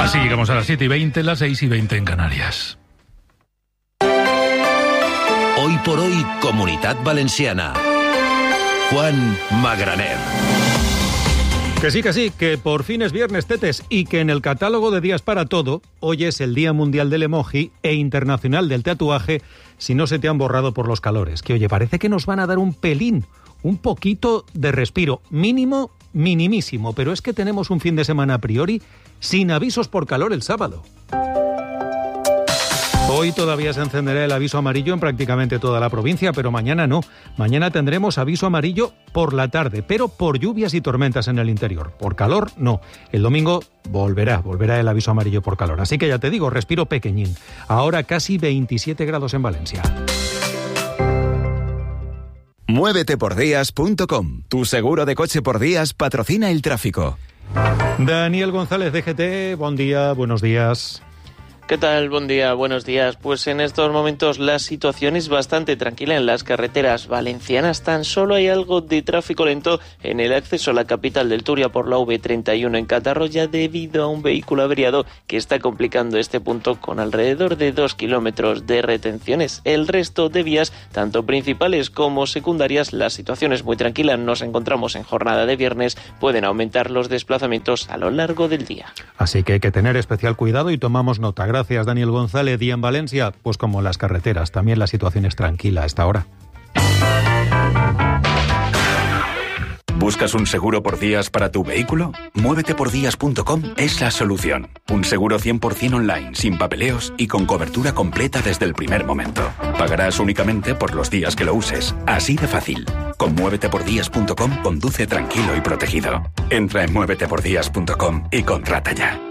Así llegamos a las 7:20, las 6:20 en Canarias. Hoy por hoy, Comunitat Valenciana. Juan Magraner. Que sí, que por fin es viernes, tetes, y que en el catálogo de días para todo, hoy es el Día Mundial del Emoji e Internacional del Tatuaje, si no se te han borrado por los calores. Que oye, parece que nos van a dar un pelín, un poquito de respiro, mínimo, minimísimo, pero es que tenemos un fin de semana a priori sin avisos por calor el sábado. Hoy todavía se encenderá el aviso amarillo en prácticamente toda la provincia, pero mañana no. Mañana tendremos aviso amarillo por la tarde, pero por lluvias y tormentas en el interior. Por calor, no. El domingo volverá el aviso amarillo por calor. Así que ya te digo, respiro pequeñín. Ahora casi 27 grados en Valencia. Muévetepordías.com. Tu seguro de coche por días patrocina el tráfico. Daniel González, DGT, buen día, buenos días. ¿Qué tal? Buen día, buenos días. Pues en estos momentos la situación es bastante tranquila en las carreteras valencianas. Tan solo hay algo de tráfico lento en el acceso a la capital del Turia por la V31 en Catarroya debido a un vehículo averiado que está complicando este punto con alrededor de 2 kilómetros de retenciones. El resto de vías, tanto principales como secundarias, la situación es muy tranquila. Nos encontramos en jornada de viernes. Pueden aumentar los desplazamientos a lo largo del día. Así que hay que tener especial cuidado y tomamos nota. Gracias, Daniel González. Y en Valencia, pues como en las carreteras, también la situación es tranquila a esta hora. ¿Buscas un seguro por días para tu vehículo? Muévetepordías.com es la solución. Un seguro 100% online, sin papeleos y con cobertura completa desde el primer momento. Pagarás únicamente por los días que lo uses. Así de fácil. Con muévetepordías.com conduce tranquilo y protegido. Entra en muévetepordías.com y contrata ya.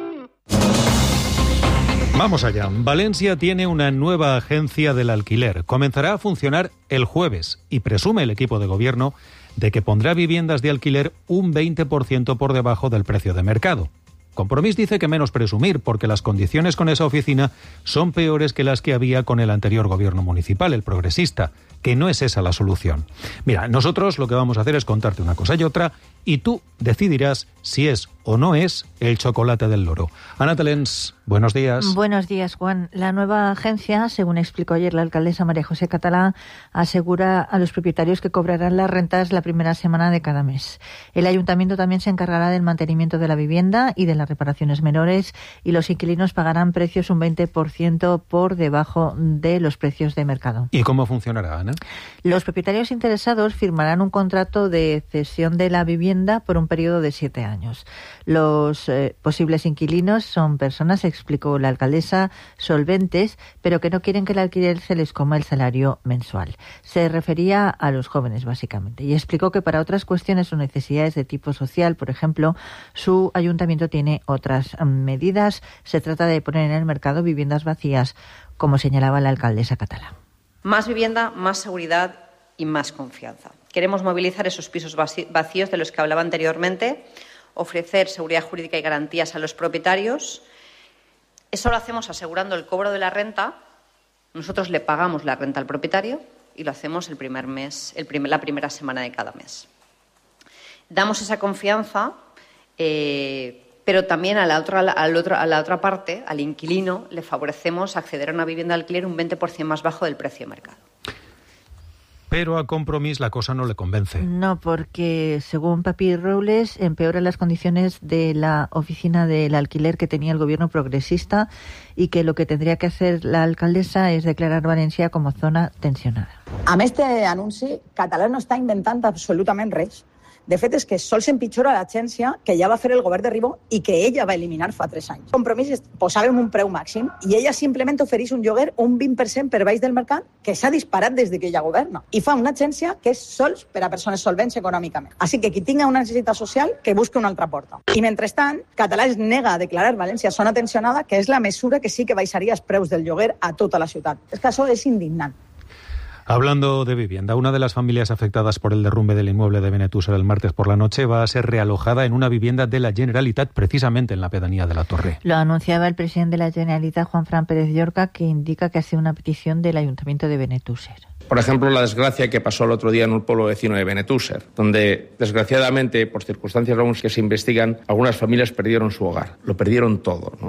Vamos allá. Valencia tiene una nueva agencia del alquiler. Comenzará a funcionar el jueves y presume el equipo de gobierno de que pondrá viviendas de alquiler un 20% por debajo del precio de mercado. Compromís dice que menos presumir porque las condiciones con esa oficina son peores que las que había con el anterior gobierno municipal, el progresista, que no es esa la solución. Mira, nosotros lo que vamos a hacer es contarte una cosa y otra y tú decidirás si es o no es el chocolate del loro. Ana Telens, buenos días. Buenos días, Juan. La nueva agencia, según explicó ayer la alcaldesa María José Catalá, asegura a los propietarios que cobrarán las rentas la primera semana de cada mes. El ayuntamiento también se encargará del mantenimiento de la vivienda y de las reparaciones menores y los inquilinos pagarán precios un 20% por debajo de los precios de mercado. ¿Y cómo funcionará, Ana? Los propietarios interesados firmarán un contrato de cesión de la vivienda por un periodo de 7 años. Los posibles inquilinos son personas, explicó la alcaldesa, solventes, pero que no quieren que el alquiler se les coma el salario mensual. Se refería a los jóvenes, básicamente, y explicó que para otras cuestiones o necesidades de tipo social, por ejemplo, su ayuntamiento tiene otras medidas. Se trata de poner en el mercado viviendas vacías, como señalaba la alcaldesa catalana. Más vivienda, más seguridad y más confianza. Queremos movilizar esos pisos vacíos de los que hablaba anteriormente, ofrecer seguridad jurídica y garantías a los propietarios. Eso lo hacemos asegurando el cobro de la renta. Nosotros le pagamos la renta al propietario y lo hacemos el primer mes, la primera semana de cada mes. Damos esa confianza, pero también a la otra parte, al inquilino, le favorecemos acceder a una vivienda de alquiler un 20% más bajo del precio de mercado. Pero a Compromís la cosa no le convence. No, porque según Papi Robles empeora las condiciones de la oficina del alquiler que tenía el gobierno progresista y que lo que tendría que hacer la alcaldesa es declarar Valencia como zona tensionada. Amb este anunci, Català no està inventant absolutament res. De fet, és que sols empitjora l'agència que ja va fer el govern de Ribó i que ella va eliminar fa 3 anys. Compromís posàvem un preu màxim i ella simplement ofereix un lloguer un 20% per baix del mercat que s'ha disparat des que ella governa. I fa una agència que és sols per a persones solvents econòmicament. Així que qui tinga una necessitat social que busque una altra porta. I mentrestant, Català es nega a declarar València zona tensionada, que és la mesura que sí que baixaria els preus del lloguer a tota la ciutat. És que això és indignant. Hablando de vivienda, una de las familias afectadas por el derrumbe del inmueble de Benetúser el martes por la noche va a ser realojada en una vivienda de la Generalitat, precisamente en la pedanía de la Torre. Lo anunciaba el presidente de la Generalitat, Juanfran Pérez Llorca, que indica que ha sido una petición del Ayuntamiento de Benetúser. Por ejemplo, la desgracia que pasó el otro día en un pueblo vecino de Benetúser, donde, desgraciadamente, por circunstancias aún que se investigan, algunas familias perdieron su hogar, lo perdieron todo, ¿no?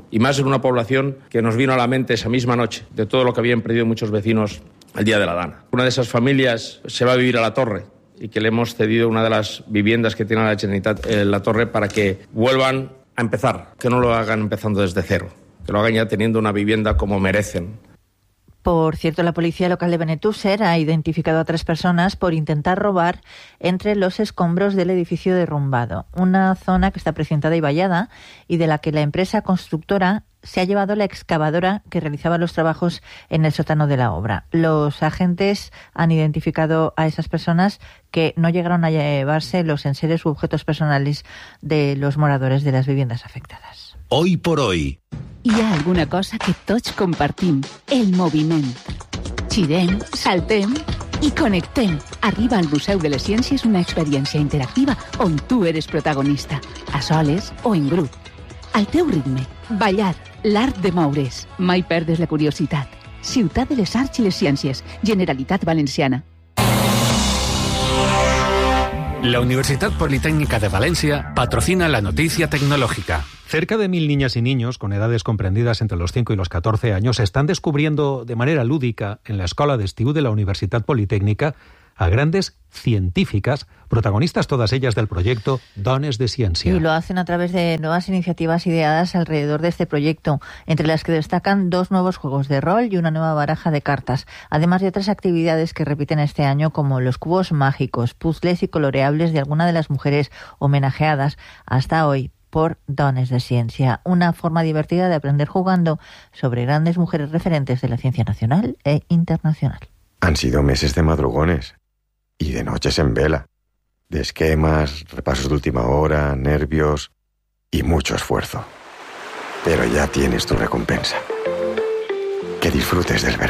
Y más en una población que nos vino a la mente esa misma noche de todo lo que habían perdido muchos vecinos el día de la Dana. Una de esas familias se va a vivir a la Torre y que le hemos cedido una de las viviendas que tiene la Generalitat en la Torre para que vuelvan a empezar, que no lo hagan empezando desde cero, que lo hagan ya teniendo una vivienda como merecen. Por cierto, la policía local de Benetússer ha identificado a 3 personas por intentar robar entre los escombros del edificio derrumbado, una zona que está precintada y vallada y de la que la empresa constructora se ha llevado la excavadora que realizaba los trabajos en el sótano de la obra. Los agentes han identificado a esas personas que no llegaron a llevarse los enseres u objetos personales de los moradores de las viviendas afectadas. Hoy por hoy. Hi ha alguna cosa que tots compartim, el moviment. Girem, saltem i connectem. Arriba al Museu de les Ciències una experiència interactiva on tu eres protagonista, a soles o en grup. Al teu ritme, ballar, l'art de moure's. Mai perdes la curiositat. Ciutat de les Arts i les Ciències, Generalitat Valenciana. La Universidad Politécnica de Valencia patrocina la noticia tecnológica. Cerca de 1.000 niñas y niños con edades comprendidas entre los 5 y los 14 años están descubriendo de manera lúdica en la Escola d'Estiu de la Universitat Politécnica a grandes científicas, protagonistas todas ellas del proyecto Dones de Ciència. Y lo hacen a través de nuevas iniciativas ideadas alrededor de este proyecto, entre las que destacan 2 nuevos juegos de rol y una nueva baraja de cartas, además de otras actividades que repiten este año como los cubos mágicos, puzzles y coloreables de alguna de las mujeres homenajeadas hasta hoy por Dones de Ciència, una forma divertida de aprender jugando sobre grandes mujeres referentes de la ciencia nacional e internacional. Han sido meses de madrugones y de noches en vela, de esquemas, repasos de última hora, nervios y mucho esfuerzo. Pero ya tienes tu recompensa. Que disfrutes del verano.